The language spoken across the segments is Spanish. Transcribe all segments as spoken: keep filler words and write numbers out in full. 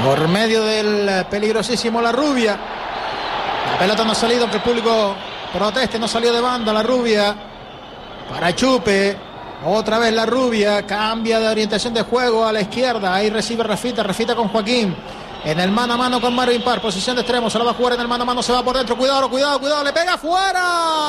Por medio del peligrosísimo Larrubia. La pelota no ha salido, aunque el público proteste, no salió de banda Larrubia. Para Chupe. Otra vez Larrubia. Cambia de orientación de juego a la izquierda. Ahí recibe Rafita. Rafita con Joaquín. En el mano a mano con Mario Impar. Posición de extremo. Se la va a jugar en el mano a mano. Se va por dentro. Cuidado, cuidado, cuidado. Le pega fuera.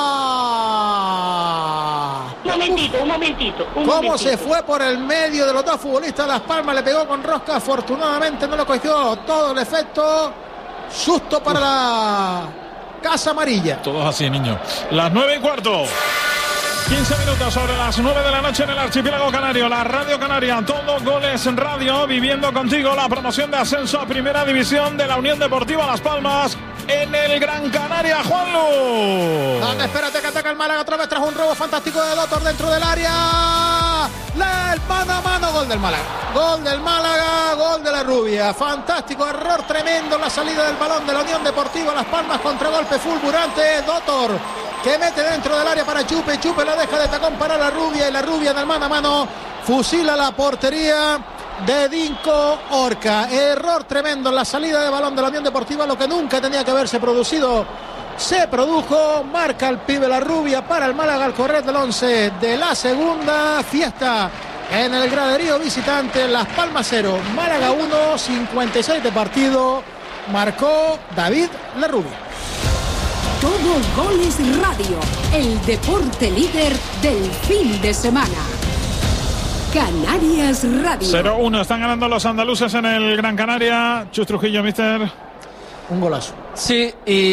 Un momentito, un momentito. Un ¿Cómo momentito. se fue por el medio de los dos futbolistas Las Palmas? Le pegó con rosca. Afortunadamente no lo cogió todo el efecto. Susto para la Casa Amarilla. Todos así, niño. Las nueve y cuarto. quince minutos sobre las nueve de la noche en el archipiélago canario. La Radio Canaria, todo Goles en Radio, viviendo contigo la promoción de ascenso a Primera División de la Unión Deportiva Las Palmas en el Gran Canaria. Juanlu. Dame, espérate que ataca el Málaga otra vez tras un robo fantástico de Doctor dentro del área. La, el mano a mano, gol del Málaga. Gol del Málaga, gol de Larrubia. Fantástico, error tremendo en la salida del balón de la Unión Deportiva Las Palmas. Contragolpe fulgurante, Doctor, que mete dentro del área para Chupe. Chupe la deja de tacón para Larrubia. Y Larrubia en el mano a mano fusila la portería de Dinko Orca. Error tremendo en la salida de balón de la Unión Deportiva. Lo que nunca tenía que haberse producido se produjo. Marca el pibe Larrubia para el Málaga al correr del once de la segunda. Fiesta en el graderío visitante. Las Palmas cero, Málaga uno. cincuenta y seis de partido. Marcó David Larrubia. Todo Goles Radio, el deporte líder del fin de semana. Canarias Radio. cero uno, están ganando los andaluces en el Gran Canaria. Chus Trujillo, mister. Un golazo. Sí,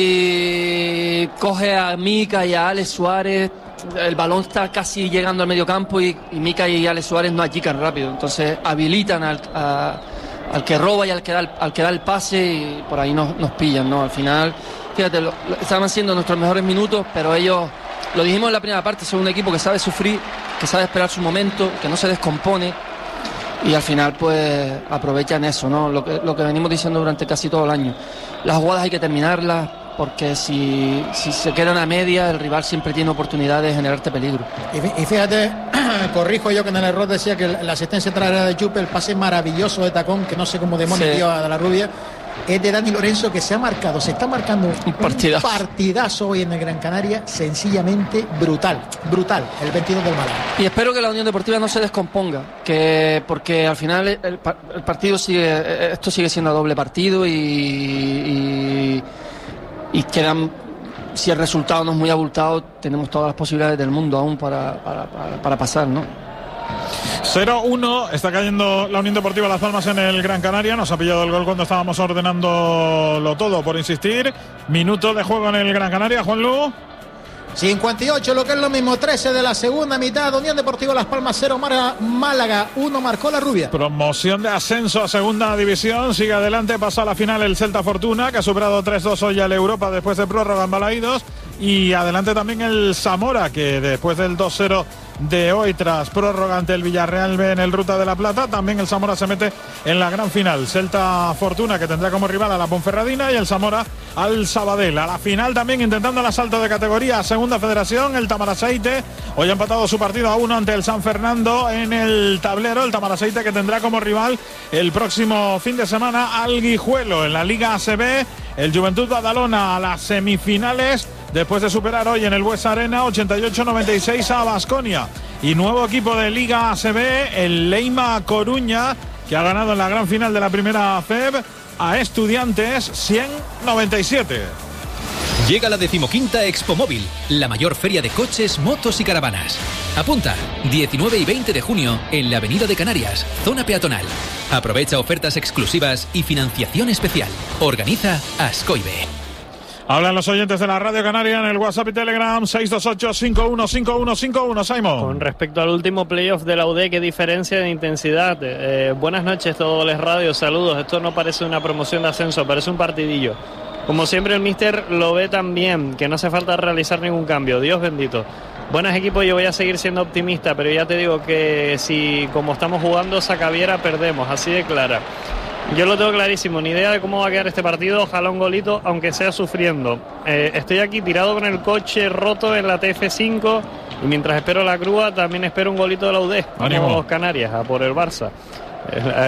y coge a Mica y a Alex Suárez. El balón está casi llegando al medio campo y, y Mica y Alex Suárez no achican rápido. Entonces habilitan al, a, al que roba y al que da el, al que da el pase y por ahí nos, nos pillan, ¿no? Al final, fíjate, lo, lo, estaban siendo nuestros mejores minutos, pero ellos, lo dijimos en la primera parte, son un equipo que sabe sufrir, que sabe esperar su momento, que no se descompone y al final pues aprovechan eso, ¿no? Lo que, lo que venimos diciendo durante casi todo el año. Las jugadas hay que terminarlas porque si, si se quedan a media el rival siempre tiene oportunidad de generarte peligro. Y, y fíjate, corrijo yo que en el error decía que la asistencia trasera de Chupe, el pase maravilloso de tacón, que no sé cómo demonios Sí. dio a Larrubia, es de Dani Lorenzo, que se ha marcado, se está marcando un, Un partidazo. un partidazo hoy en el Gran Canaria, sencillamente brutal, brutal, el veintidós del Málaga. Y espero que la Unión Deportiva no se descomponga, que porque al final el, el partido sigue, esto sigue siendo a doble partido y, y, y quedan, si el resultado no es muy abultado, tenemos todas las posibilidades del mundo aún para, para, para, para pasar, ¿no? cero uno, está cayendo la Unión Deportiva Las Palmas en el Gran Canaria. Nos ha pillado el gol cuando estábamos ordenándolo todo, por insistir. Minuto de juego en el Gran Canaria, Juanlu. cincuenta y ocho, lo que es lo mismo, trece de la segunda mitad. Unión Deportiva Las Palmas cero, Málaga uno, marcó Larrubia. Promoción de ascenso a segunda división. Sigue adelante, pasa a la final el Celta Fortuna, que ha superado tres dos hoy al Europa después de prórroga en Balaídos. Y adelante también el Zamora, que después del dos cero de hoy, tras prórroga ante el Villarreal B en el Ruta de la Plata, también el Zamora se mete en la gran final. Celta Fortuna, que tendrá como rival a la Ponferradina, y el Zamora al Sabadell. A la final también intentando el asalto de categoría a segunda federación, el Tamaraceite. Hoy ha empatado su partido a uno ante el San Fernando en el tablero. El Tamaraceite, que tendrá como rival el próximo fin de semana al Guijuelo. En la Liga A C B, el Juventud Badalona a las semifinales, después de superar hoy en el Buesa Arena ochenta y ocho noventa y seis a Baskonia. Y nuevo equipo de Liga A C B, el Leima Coruña, que ha ganado en la gran final de la primera F E B a Estudiantes cien noventa y siete. Llega la decimoquinta Expo Móvil, la mayor feria de coches, motos y caravanas. Apunta, diecinueve y veinte de junio en la Avenida de Canarias, zona peatonal. Aprovecha ofertas exclusivas y financiación especial. Organiza Ascoibe. Hablan los oyentes de la Radio Canaria en el WhatsApp y Telegram seis dos ocho, cinco uno cinco uno cinco uno. Simon. Con respecto al último playoff de la U D, ¿qué diferencia de intensidad? Eh, buenas noches, todos les radio, saludos. Esto no parece una promoción de ascenso, parece un partidillo. Como siempre el míster lo ve tan bien, que no hace falta realizar ningún cambio. Dios bendito. Buenos equipos, yo voy a seguir siendo optimista, pero ya te digo que si como estamos jugando Sacaviera perdemos, así de clara. Yo lo tengo clarísimo, ni idea de cómo va a quedar este partido, ojalá un golito, aunque sea sufriendo. Eh, estoy aquí tirado con el coche roto en la T F cinco y mientras espero la grúa también espero un golito de la U D. Vamos Canarias, a por el Barça. Eh,